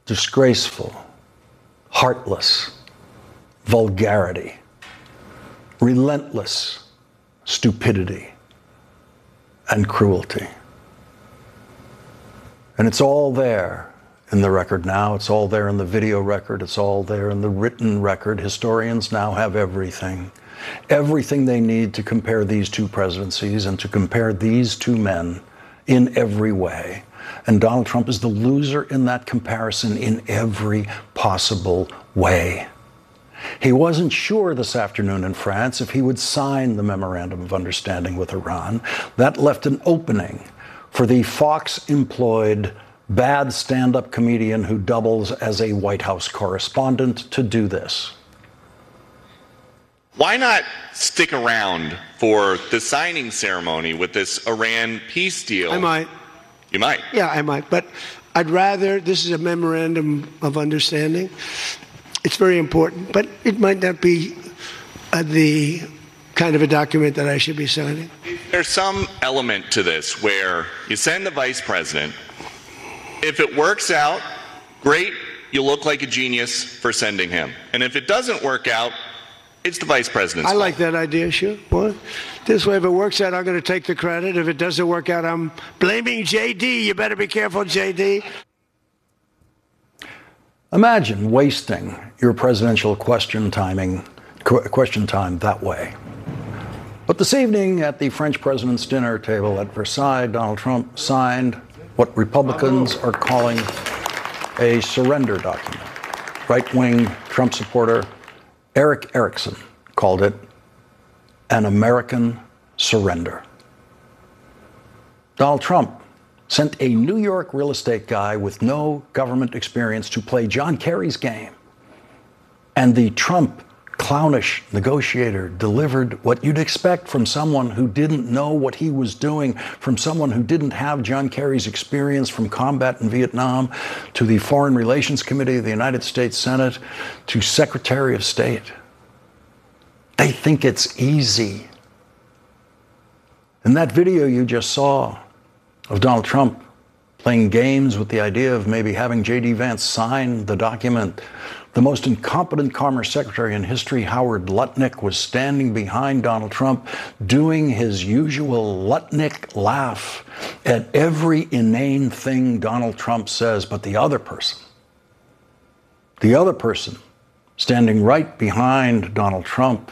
disgraceful, heartless vulgarity, relentless stupidity, and cruelty. And it's all there in the record now. It's all there in the video record. It's all there in the written record. Historians now have everything they need to compare these two presidencies and to compare these two men in every way. And Donald Trump is the loser in that comparison in every possible way. He wasn't sure this afternoon in France if he would sign the Memorandum of Understanding with Iran. That left an opening for the Fox-employed bad stand-up comedian who doubles as a White House correspondent to do this. Why not stick around for the signing ceremony with this Iran peace deal? I might. You might? Yeah, I might. But I'd rather, this is a memorandum of understanding. It's very important, but it might not be the kind of a document that I should be signing. There's some element to this where you send the vice president. If it works out, great, you look like a genius for sending him. And if it doesn't work out, it's the vice president's fault. I like that idea, sure. Well, this way, if it works out, I'm going to take the credit. If it doesn't work out, I'm blaming JD. You better be careful, JD. Imagine wasting your presidential question time that way. But this evening at the French president's dinner table at Versailles, Donald Trump signed what Republicans are calling a surrender document. Right-wing Trump supporter Eric Erickson called it an American surrender. Donald Trump sent a New York real estate guy with no government experience to play John Kerry's game. And the Trump clownish negotiator delivered what you'd expect from someone who didn't know what he was doing, from someone who didn't have John Kerry's experience from combat in Vietnam, to the Foreign Relations Committee of the United States Senate, to Secretary of State. They think it's easy. In that video you just saw of Donald Trump playing games with the idea of maybe having J.D. Vance sign the document, the most incompetent Commerce Secretary in history, Howard Lutnick, was standing behind Donald Trump doing his usual Lutnick laugh at every inane thing Donald Trump says. But the other person standing right behind Donald Trump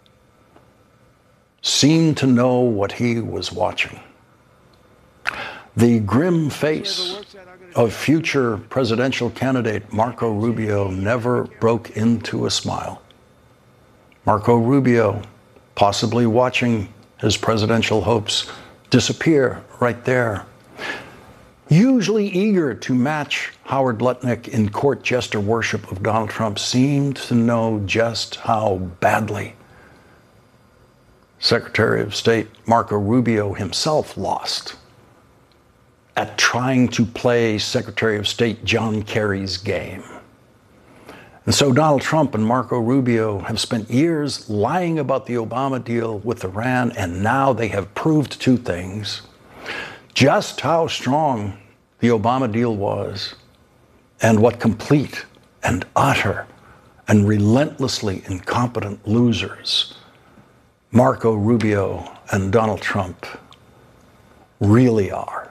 seemed to know what he was watching. The grim face of future presidential candidate Marco Rubio never broke into a smile. Marco Rubio possibly watching his presidential hopes disappear right there. Usually eager to match Howard Lutnick in court jester worship of Donald Trump, seemed to know just how badly Secretary of State Marco Rubio himself lost at trying to play Secretary of State John Kerry's game. And so Donald Trump and Marco Rubio have spent years lying about the Obama deal with Iran, and now they have proved two things: just how strong the Obama deal was, and what complete and utter and relentlessly incompetent losers Marco Rubio and Donald Trump really are.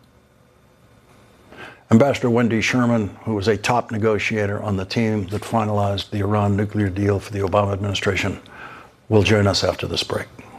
Ambassador Wendy Sherman, who was a top negotiator on the team that finalized the Iran nuclear deal for the Obama administration, will join us after this break.